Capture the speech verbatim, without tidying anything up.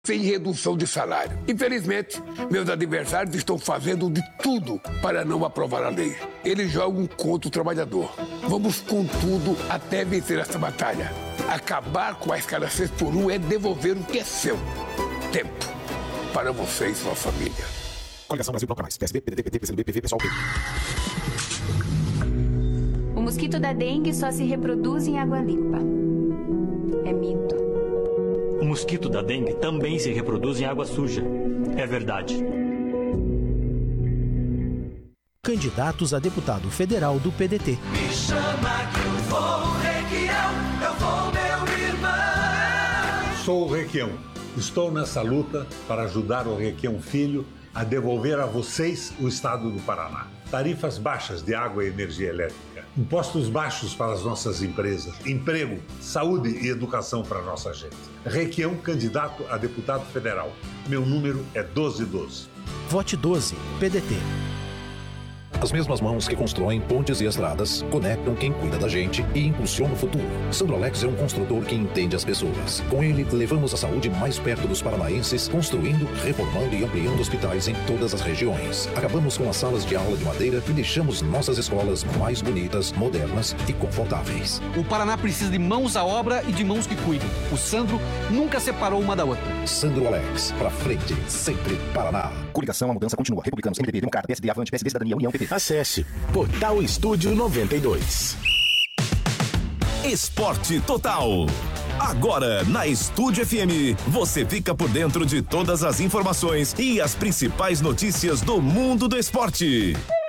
sem redução de salário. Infelizmente, meus adversários estão fazendo de tudo para não aprovar a lei. Eles jogam contra o trabalhador. Vamos com tudo até vencer essa batalha. Acabar com a escala seis por um é devolver o que é seu. Tempo para você e sua família. Coligação Brasil Bloco Mais. P S B, P D T, P T, P C D B, P V, Pessoal, P. O mosquito da dengue só se reproduz em água limpa. É mito. O mosquito da dengue também se reproduz em água suja. É verdade. Candidatos a deputado federal do P D T. Me chama que eu vou, Requião, eu vou, meu irmão. Sou o Requião. Estou nessa luta para ajudar o Requião Filho a devolver a vocês o estado do Paraná. Tarifas baixas de água e energia elétrica, impostos baixos para as nossas empresas, emprego, saúde e educação para a nossa gente. Requião, candidato a deputado federal. Meu número é doze doze. Vote doze, P D T. As mesmas mãos que constroem pontes e estradas conectam quem cuida da gente e impulsionam o futuro. Sandro Alex é um construtor que entende as pessoas. Com ele, levamos a saúde mais perto dos paranaenses, construindo, reformando e ampliando hospitais em todas as regiões. Acabamos com as salas de aula de madeira e deixamos nossas escolas mais bonitas, modernas e confortáveis. O Paraná precisa de mãos à obra e de mãos que cuidem. O Sandro nunca separou uma da outra. Sandro Alex, pra frente, sempre Paraná. Coligação, a mudança continua. Republicanos, M D B, Democrata, P S D, Avante, P S D, Cidadania, União, P P. Acesse Portal Estúdio noventa e dois. Esporte Total. Agora, na Estúdio F M, você fica por dentro de todas as informações e as principais notícias do mundo do esporte.